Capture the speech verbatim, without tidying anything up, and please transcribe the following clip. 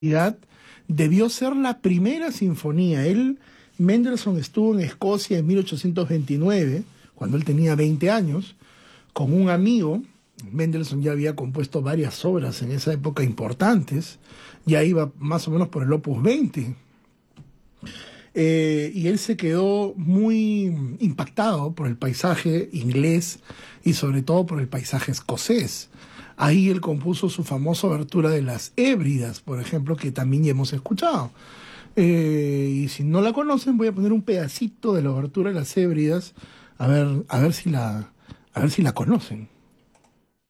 debió ser la primera sinfonía. Él, Mendelssohn estuvo en Escocia en mil ochocientos veintinueve, cuando él tenía veinte años, con un amigo. Mendelssohn ya había compuesto varias obras en esa época importantes, ya iba más o menos por el Opus veinte. Eh, y él se quedó muy impactado por el paisaje inglés y sobre todo por el paisaje escocés. Ahí él compuso su famosa obertura de las Hébridas, por ejemplo, que también ya hemos escuchado. Eh, y si no la conocen, voy a poner un pedacito de la obertura de las Hébridas, a ver, a ver si la, a ver si la conocen.